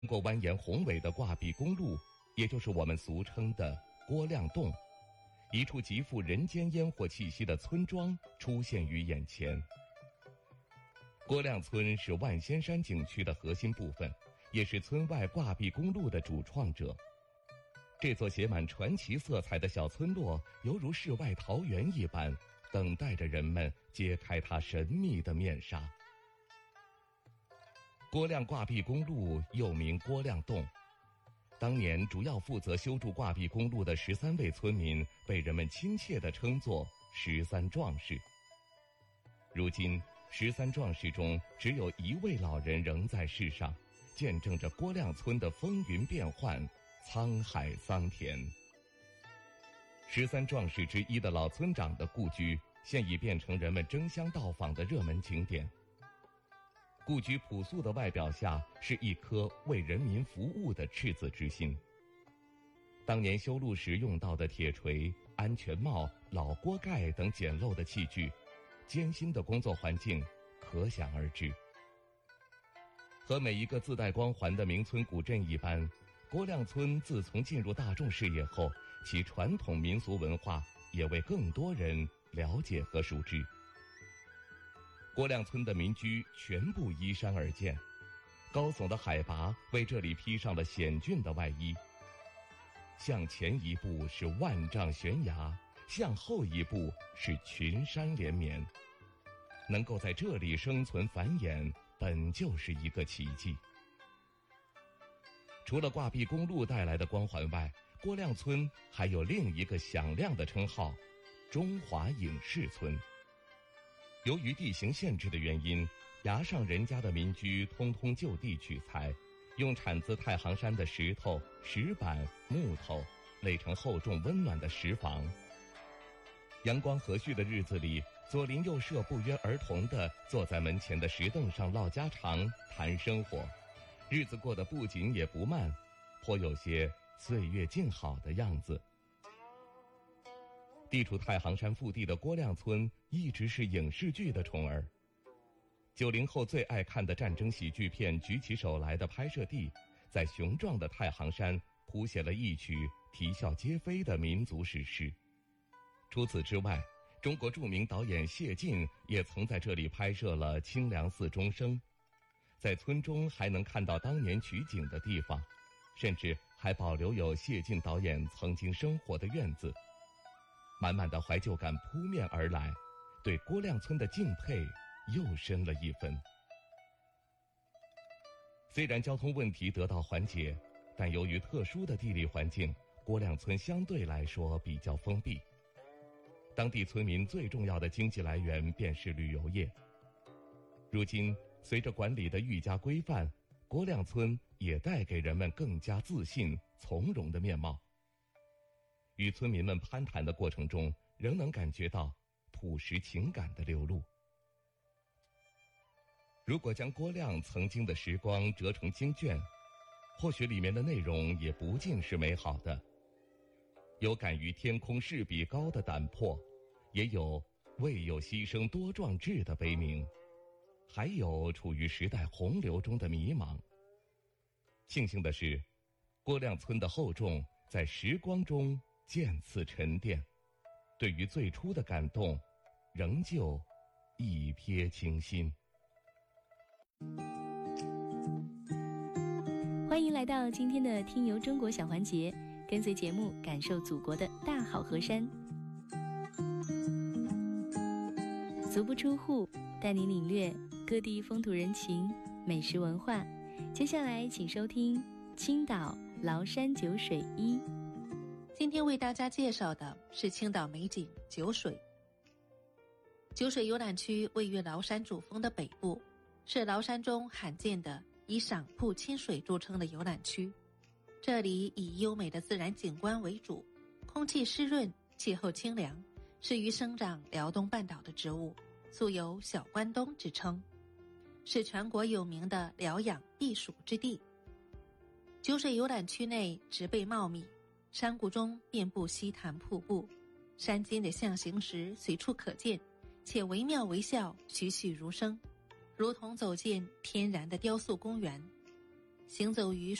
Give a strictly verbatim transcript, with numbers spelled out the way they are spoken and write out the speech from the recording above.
经过蜿蜒宏伟的挂壁公路，也就是我们俗称的郭亮洞，一处极富人间烟火气息的村庄出现于眼前。郭亮村是万仙山景区的核心部分，也是村外挂壁公路的主创者。这座写满传奇色彩的小村落，犹如世外桃源一般，等待着人们揭开它神秘的面纱。郭亮挂壁公路又名郭亮洞，当年主要负责修筑挂壁公路的十三位村民，被人们亲切地称作十三壮士。如今十三壮士中只有一位老人仍在世上，见证着郭亮村的风云变幻，沧海桑田。十三壮士之一的老村长的故居，现已变成人们争相到访的热门景点。故居朴素的外表下，是一颗为人民服务的赤子之心。当年修路时用到的铁锤、安全帽、老锅盖等简陋的器具，艰辛的工作环境可想而知。和每一个自带光环的名村古镇一般，郭亮村自从进入大众视野后，其传统民俗文化也为更多人了解和熟知。郭亮村的民居全部依山而建，高耸的海拔为这里披上了险峻的外衣。向前一步是万丈悬崖，向后一步是群山连绵。能够在这里生存繁衍，本就是一个奇迹。除了挂壁公路带来的光环外，郭亮村还有另一个响亮的称号——中华影视村。由于地形限制的原因，崖上人家的民居通通就地取材，用产自太行山的石头、石板、木头垒成厚重温暖的石房。阳光和煦的日子里，左邻右舍不约而同地坐在门前的石凳上唠家常、谈生活，日子过得不紧也不慢，颇有些岁月静好的样子。地处太行山腹地的郭亮村一直是影视剧的宠儿。九零后最爱看的战争喜剧片《举起手来》的拍摄地，在雄壮的太行山谱写了一曲啼笑皆非的民族史诗。除此之外，中国著名导演谢晋也曾在这里拍摄了《清凉寺钟声》。在村中还能看到当年取景的地方，甚至还保留有谢晋导演曾经生活的院子。满满的怀旧感扑面而来，对郭亮村的敬佩又深了一分。虽然交通问题得到缓解，但由于特殊的地理环境，郭亮村相对来说比较封闭。当地村民最重要的经济来源便是旅游业。如今随着管理的愈加规范，郭亮村也带给人们更加自信从容的面貌。与村民们攀谈的过程中，仍能感觉到朴实情感的流露。如果将郭亮曾经的时光折成经卷，或许里面的内容也不尽是美好的。有敢于天空势比高的胆魄，也有未有牺牲多壮志的悲鸣，还有处于时代洪流中的迷茫。庆幸的是，郭亮村的厚重在时光中渐次沉淀，对于最初的感动，仍旧一瞥倾心。 欢迎来到今天的听游中国小环节，跟随节目感受祖国的大好河山。足不出户，带你领略各地风土人情、美食文化。接下来请收听青岛崂山酒水一。 今天为大家介绍的是青岛美景酒水。酒水游览区位于崂山主峰的北部，是崂山中罕见的以赏瀑亲水著称的游览区。这里以优美的自然景观为主，空气湿润，气候清凉，适于生长辽东半岛的植物，素有小关东之称，是全国有名的疗养避暑之地。酒水游览区内植被茂密，山谷中遍布溪潭瀑布，山间的象形石随处可见，且惟妙惟肖，栩栩如生，如同走进天然的雕塑公园。 行走于